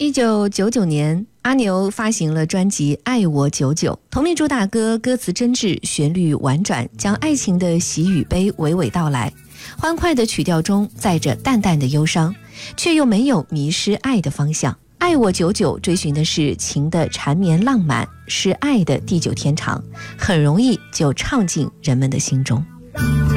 1999年，阿牛发行了专辑《爱我久久》，同名主打歌歌词真挚，旋律婉转，将爱情的喜与悲娓娓道来。欢快的曲调中载着淡淡的忧伤，却又没有迷失爱的方向。爱我久久追寻的是情的缠绵浪漫，是爱的地久天长，很容易就唱进人们的心中。